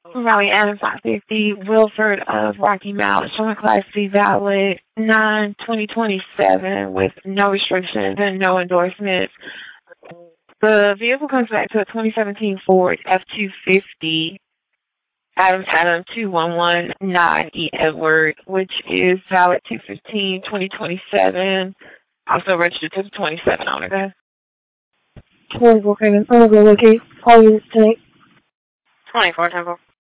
Raleigh Adams 550, Wilford of Rocky Mount, showing Class C valid 9/2027 with no restrictions and no endorsements. The vehicle comes back to a 2017 Ford F-250 Adams 2119 Edward, which is valid 2/15/2027. Also registered to the 27 owner. 24 Craven. I'm gonna go locate. Call you tonight. 24 Temple.